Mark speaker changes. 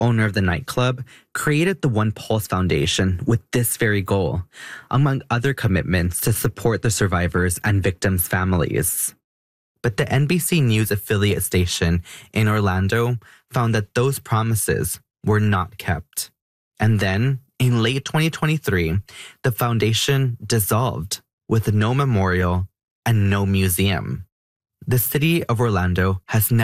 Speaker 1: owner of the nightclub, created the One Pulse Foundation with this very goal, among other commitments to support the survivors and victims' families. But the NBC News affiliate station in Orlando found that those promises were not kept. And then, in late 2023, the foundation dissolved with no memorial and no museum. The city of Orlando has now